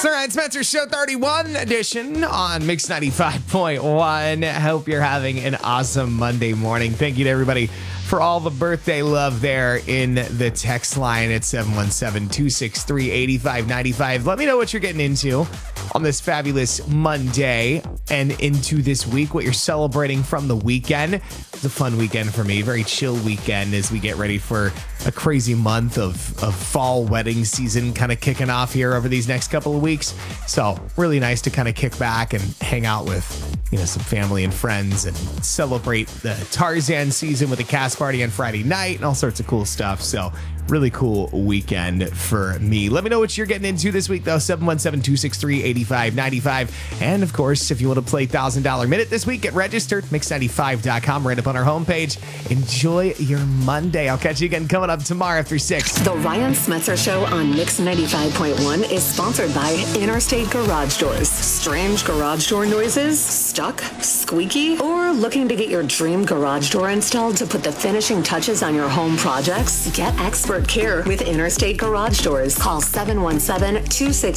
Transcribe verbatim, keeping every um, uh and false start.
All right, Spencer Show thirty-one edition on Mix ninety-five point one. Hope you're having an awesome Monday morning. Thank you to everybody for all the birthday love there in the text line at seven one seven, two six three, eight five nine five. Let me know what you're getting into on this fabulous Monday and into this week, what you're celebrating from the weekend. It's a fun weekend for me, very chill weekend as we get ready for a crazy month of, of fall wedding season kind of kicking off here over these next couple of weeks. So really nice to kind of kick back and hang out with, you know, some family and friends and celebrate the Tarzan season with a cast party on Friday night and all sorts of cool stuff. So really cool weekend for me. Let me know what you're getting into this week, though. seven one seven, two six three, eight five nine five. And of course, if you want to play one thousand dollars Minute this week, get registered. mix ninety-five dot com, right up on our homepage. Enjoy your Monday. I'll catch you again coming up tomorrow after six. The Ryan Smetzer Show on Mix ninety-five point one is sponsored by Interstate Garage Doors. Strange garage door noises? Stuck? Squeaky? Or looking to get your dream garage door installed to put the finishing touches on your home projects? Get expert care with Interstate Garage Doors. Call seven one seven, two six